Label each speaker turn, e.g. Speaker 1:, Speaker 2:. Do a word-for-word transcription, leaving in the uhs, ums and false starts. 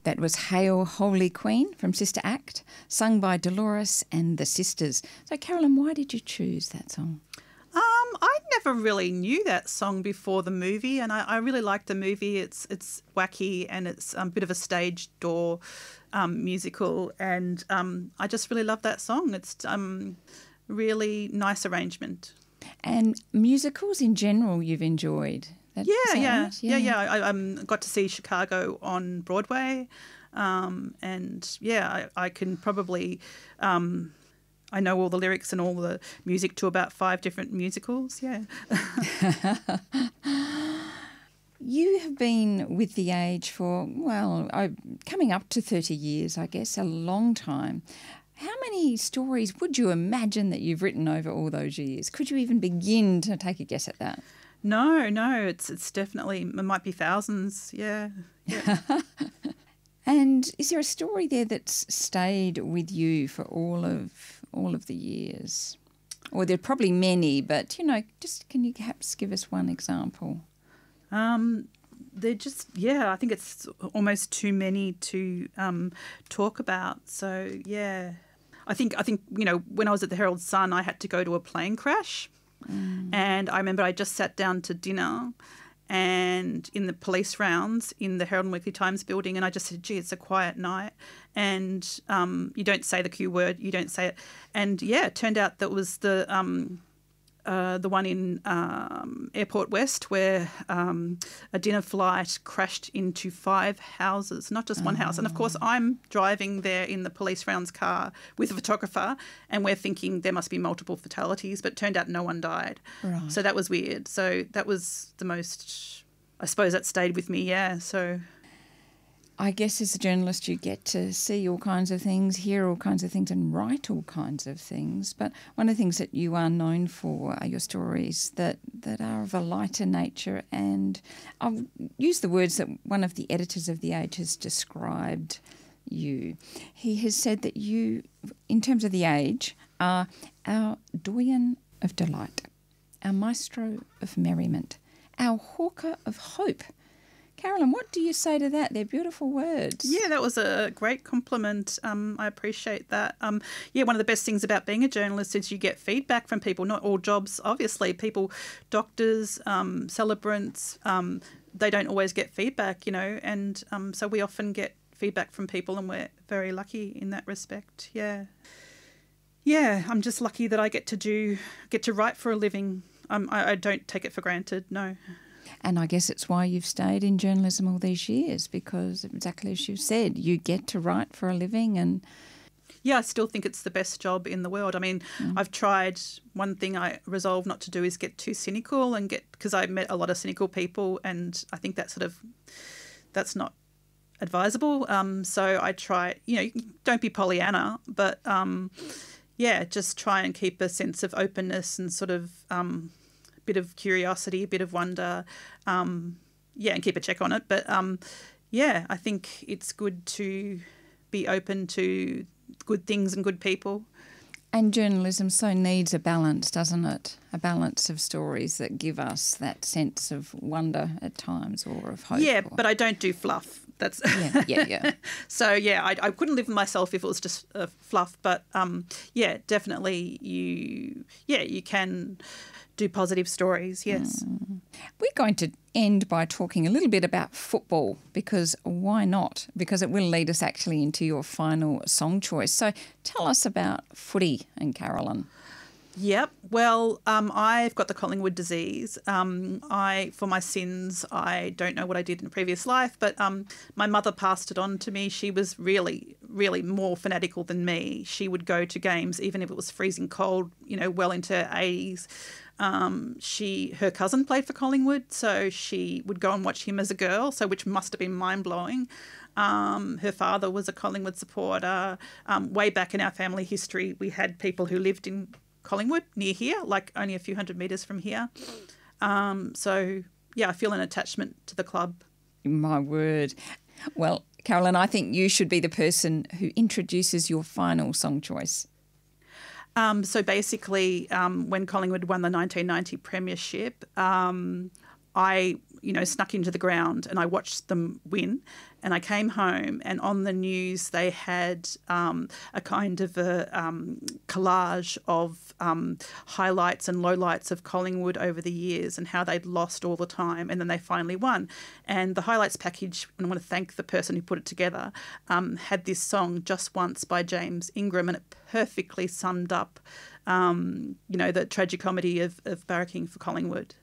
Speaker 1: That was Hail Holy Queen from Sister Act, sung by Dolores and the Sisters. So, Carolyn, why did you choose that song?
Speaker 2: Um, I never really knew that song before the movie, and I, I really like the movie. It's it's wacky and it's a bit of a stage door um, musical, and um, I just really love that song. It's um, really nice arrangement.
Speaker 1: And musicals in general you've enjoyed? That,
Speaker 2: yeah, yeah,
Speaker 1: right?
Speaker 2: yeah, yeah, yeah. I um, got to see Chicago on Broadway, um, and yeah, I, I can probably, um, I know all the lyrics and all the music to about five different musicals. Yeah.
Speaker 1: You have been with The Age for, well, I, coming up to thirty years, I guess, a long time. How many stories would you imagine that you've written over all those years? Could you even begin to take a guess at that?
Speaker 2: No, no, it's it's definitely, it might be thousands, yeah. yeah.
Speaker 1: And is there a story there that's stayed with you for all of all of the years? Or there are probably many, but, you know, just can you perhaps give us one example?
Speaker 2: Um, they're just, yeah, I think it's almost too many to um, talk about. So, yeah. I think, I think you know, when I was at the Herald Sun, I had to go to a plane crash. Mm. And I remember I just sat down to dinner and in the police rounds in the Herald and Weekly Times building, and I just said, gee, it's a quiet night. And um, you don't say the Q word, you don't say it. And, yeah, it turned out that was the um, uh, the one in um, Airport West where um, a dinner flight crashed into five houses, not just one oh. house. And, of course, I'm driving there in the police rounds car with a photographer and we're thinking there must be multiple fatalities, but it turned out no one died.
Speaker 1: Right.
Speaker 2: So that was weird. So that was the most, I suppose that stayed with me, yeah, so...
Speaker 1: I guess as a journalist you get to see all kinds of things, hear all kinds of things and write all kinds of things. But one of the things that you are known for are your stories that, that are of a lighter nature. And I'll use the words that one of the editors of The Age has described you. He has said that you, in terms of The Age, are our doyen of delight, our maestro of merriment, our hawker of hope. Carolyn, what do you say to that? They're beautiful words.
Speaker 2: Yeah, that was a great compliment. Um, I appreciate that. Um, yeah, one of the best things about being a journalist is you get feedback from people. Not all jobs, obviously. People, doctors, um, celebrants, um, they don't always get feedback, you know, and um, so we often get feedback from people and we're very lucky in that respect. Yeah. Yeah, I'm just lucky that I get to do, get to write for a living. Um, I, I don't take it for granted, no.
Speaker 1: And I guess it's why you've stayed in journalism all these years, because exactly as you said, you get to write for a living. And
Speaker 2: yeah, I still think it's the best job in the world. I mean, mm. I've tried, one thing I resolved not to do is get too cynical and get, because I met a lot of cynical people and I think that sort of, that's not advisable. Um, so I try, you know, don't be Pollyanna, but um, yeah, just try and keep a sense of openness and sort of, um, bit of curiosity, a bit of wonder, um, yeah, and keep a check on it. But, um, yeah, I think it's good to be open to good things and good people.
Speaker 1: And journalism so needs a balance, doesn't it? A balance of stories that give us that sense of wonder at times or of hope.
Speaker 2: Yeah,
Speaker 1: or...
Speaker 2: but I don't do fluff. That's
Speaker 1: yeah, yeah, yeah.
Speaker 2: So, yeah, I, I couldn't live with myself if it was just uh, fluff. But, um, yeah, definitely you, yeah, you can... do positive stories, yes.
Speaker 1: Mm. We're going to end by talking a little bit about football, because why not? Because it will lead us actually into your final song choice. So tell us about footy and Carolyn.
Speaker 2: Yep. Well, um, I've got the Collingwood disease. Um, I, for my sins, I don't know what I did in a previous life, but um, my mother passed it on to me. She was really, really more fanatical than me. She would go to games even if it was freezing cold, you know, well into her eighties. Um, she, her cousin played for Collingwood, so she would go and watch him as a girl, so which must have been mind-blowing. Um, her father was a Collingwood supporter. Um, way back in our family history, we had people who lived in Collingwood near here, like only a few hundred metres from here. Um, so, yeah, I feel an attachment to the club.
Speaker 1: My word. Well, Carolyn, I think you should be the person who introduces your final song choice.
Speaker 2: Um, so basically, um, when Collingwood won the nineteen ninety premiership, um, I you know, snuck into the ground and I watched them win. And I came home and on the news they had um, a kind of a um, collage of um, highlights and lowlights of Collingwood over the years and how they'd lost all the time and then they finally won. And the highlights package, and I want to thank the person who put it together, um, had this song Just Once by James Ingram, and it perfectly summed up, um, you know, the tragicomedy of, of barracking for Collingwood.